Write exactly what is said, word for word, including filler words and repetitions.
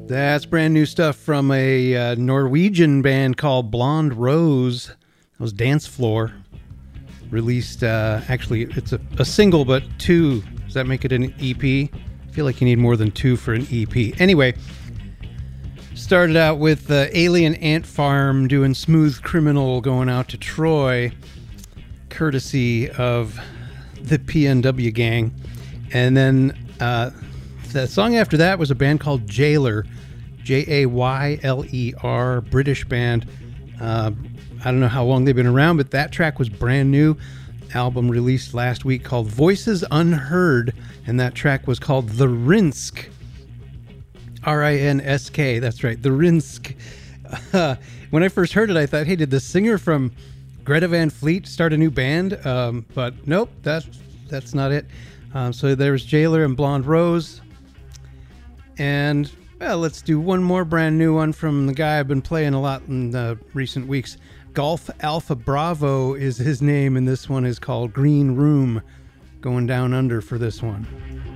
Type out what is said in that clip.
That's brand new stuff from a uh, Norwegian band called Blonde Rose. That was Dance Floor. Released, uh, actually, it's a, a single, but two. Does that make it an E P? I feel like you need more than two for an E P. Anyway, started out with uh, Alien Ant Farm doing Smooth Criminal going out to Troy, courtesy of the P N W gang. And then uh, the song after that was a band called Jailer, J A Y L E R, British band. Uh, I don't know how long they've been around, but that track was brand new. Album released last week called Voices Unheard, and that track was called The Rinsk. R I N S K, that's right, The Rinsk. Uh, when I first heard it, I thought, hey, did the singer from Greta Van Fleet start a new band? Um, but nope, that's, that's not it. Um, so there's Jailer and Blonde Rose. And, well, let's do one more brand new one from the guy I've been playing a lot in the recent weeks. Golf Alpha Bravo is his name, and this one is called Green Room. Going down under for this one.